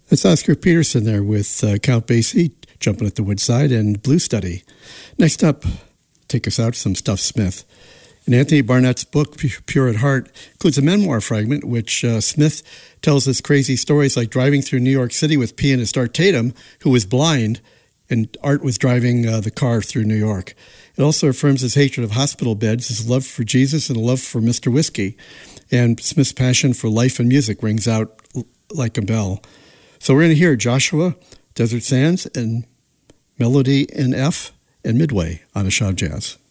That's Oscar Peterson there with Count Basie, Jumping at the Woodside, and Blue Study. Next up, take us out some Stuff Smith. And Anthony Barnett's book, Pure at Heart, includes a memoir fragment, which Smith tells us crazy stories like driving through New York City with pianist Art Tatum, who was blind, and Art was driving the car through New York. It also affirms his hatred of hospital beds, his love for Jesus, and a love for Mr. Whiskey. And Smith's passion for life and music rings out like a bell. So we're going to hear Joshua, Desert Sands, and Melody in F, and Midway on Ashav Jazz.